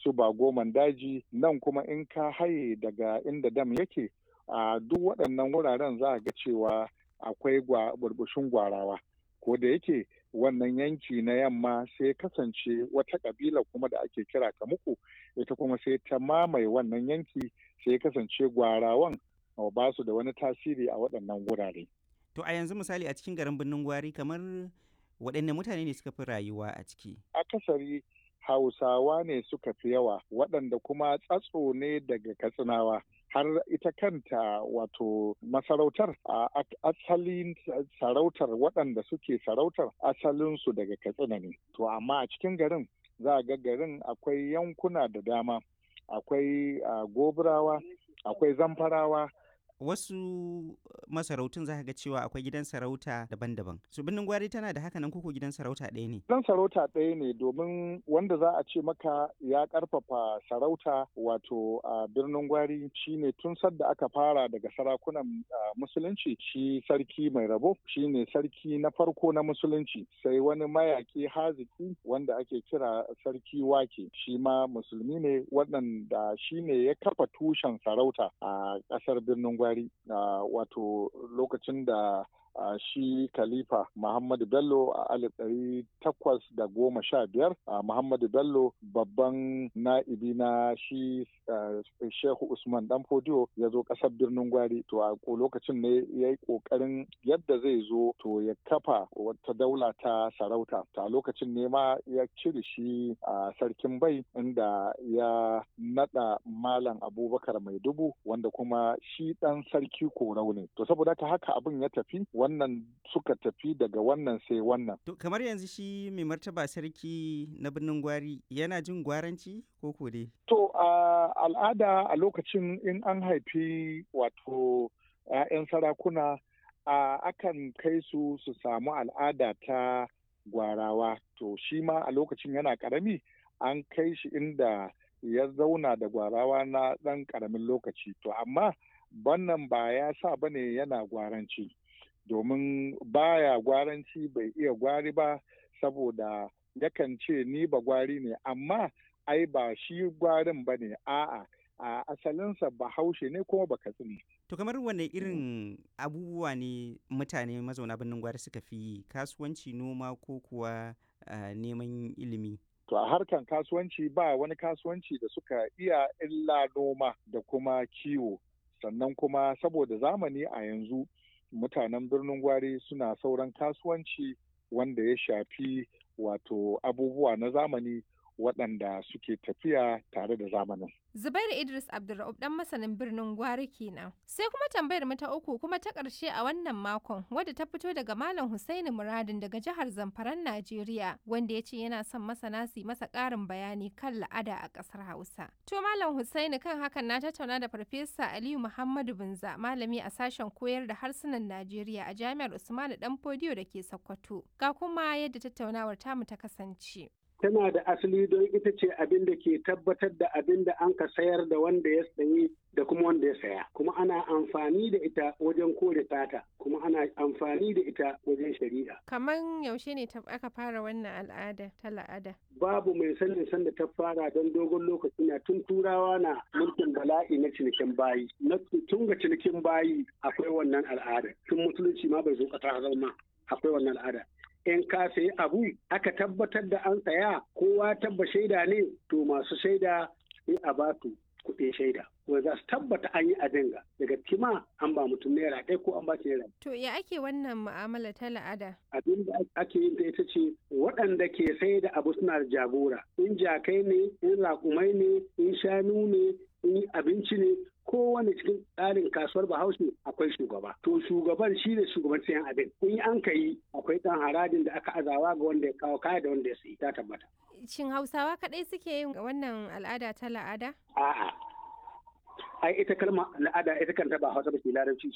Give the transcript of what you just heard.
su Bagoman daji, nan kuma in ka haye daga inda dam yake, a duk waɗannan wuraren za a ga cewa akwai burbushin gwarawa. Ko da yake wannan yanki na yamma sai kasance wata ƙabila kuma da ake kira Kamuku, ita kuma sai ta mamaye wannan yanki, sai kasance gwarawan ba su da wani tasiri a waɗannan wurare. To a yanzu misali a cikin garin Birnin Gwari kamar waɗanne mutane ne suka fi rayuwa a ciki? Akasari Hausawa ne suka fi yawa, waɗanda kuma tsatso ne daga Katsinawa. Har ita kanta wato masarautar asalin sarautar waɗanda suke sarautar asalinsu daga Katsina ne. To amma a cikin garin za a ga garin akwai yankuna da dama, akwai Gobirawa, akwai Zamfarawa. Wasu masarautun za ka ga cewa akwai gidan sarauta daban-daban. Su Birnin Gwari tana da haka nan koko gidan sarauta ɗaya ne? Gidan sarauta ɗaya ne, domin wanda za a ce maka ya ƙarfafa sarauta wato a Birnin Gwari shine tun sadda aka fara daga sarakunan musulunci, shi sarki mai rabo shine sarki na farko na musulunci, sai wani mayaki haziki wanda ake kira sarki wake, shi ma musulmi ne, waɗanda shine ya kafa tushen sarauta a ƙasar Birnin Gwari. Wato lokacin da shi Khalifa Muhammadu Bello a 1815, Muhammadu Bello babban na'ibi na shi Shehu Usman Dan Fodiyo ya zo ƙasar Birnin Gwari. To a lokacin ne ya yi ƙoƙarin yadda zai zo to ya kafa wata daula ta sarauta. A lokacin ne ma ya cire shi a sarkin Bai, inda ya naɗa Malam Abubakar Maidubu, wanda kuma shi ɗan sarki Korau ne. To saboda haka abin ya tafi, wannan suka tafi daga wannan sai wannan. To kamar yanzu shi mai martaba sarki na Birnin Gwari yana jin gwaranci ko dai? To al'ada a lokacin in an haifi wato 'ya'yan sarakuna akan kai su samu al'ada ta gwarawa. To shi ma a lokacin yana ƙarami an kai shi inda ya zauna da gwarawa na ɗan ƙaramin lokaci. To amma wannan ba ya sa bane yana gwaranci, domin baya gwaranci, bai iya gwari ba, saboda yakan ce ni ba gwari ne, amma ai ba shi gwarin ba ne, a'a a asalinsa Bahaushe ne kuma Bakatsine. To kamar wane irin abubuwa ne mutane mazauna Birnin Gwari suka fi yi, kasuwanci, noma ko kuwa neman ilimi? To a harkan kasuwanci ba wani kasuwanci da suka iya illa noma da kuma kiwo. Sannan kuma saboda zamani a yanzu mutanen Birnin Gwari suna sauran kasuwanci wanda ya shafi wato abubuwa na zamani waɗanda suke tafiya tare da zamanin. Zubairu Idris Abdulra'uf ɗan masanin Birnin Gwari kenan. Sai kuma tambayar mu ta uku kuma ta ƙarshe a wannan makon, wadda ta fito daga Malam Hussaini Muradin daga jihar Zamfaran Najeriya, wanda ya ce yana son masana su masa ƙarin bayani kan la'ada a ƙasar Hausa. To Malam Hussaini, kan hakan na tattauna da Farfesa Aliyu Muhammadu Binza, malami a sashen koyar da harsunan Najeriya a Jami'ar Usmanu Dan Fodiyo da ke Sokoto. Ga kuma yadda tattaunawar tamu ta kasance. Tana da asali don ita ce abin da ke tabbatar da abin da an ka sayar da wanda ya sayi da kuma wanda ya saya. Kuma ana amfani da ita wajen kore tata, kuma ana amfani da ita wajen shari'a. Kaman yaushe ne aka fara wannan al'ada ta la'ada? Babu mai sanin sanda ta fara don dogon lokaci na tun turawa na mulkin bala'i na cinikin bayi. Tun ga cinikin bayi akwai wannan al'ada. Tun musulunci ma bai zo ƙasa zama akwai wannan al'ada. In ka sayi abu aka tabbatar da an saya, kowa tabba shaida ne, to masu shaida sai a ba su kuɗin shaida. Wanda za su tabbata an yi abin ga daga kima an ba mutum naira ɗaya ko an ba shi naira. To ya ake wannan mu'amala ta la'ada? Abin da ake yin ta ita ce waɗanda ke sai da abu suna da jagora. In jakai ne, in raƙumai ne, in shanu ne, in abinci ne, kowane cikin tsarin kasuwar Bahaushe akwai shugaba. To shugaban shi ne shugaban sayan abin. In an ka yi akwai ɗan harajin da aka azawa ga wanda ya kawo kaya da wanda ya sayi, ta tabbata. Shin Hausawa kaɗai suke yin wannan al'ada ta la'ada? A'a. Ai ita kalma al'ada ita kanta ba Hausa ba ce, Larabci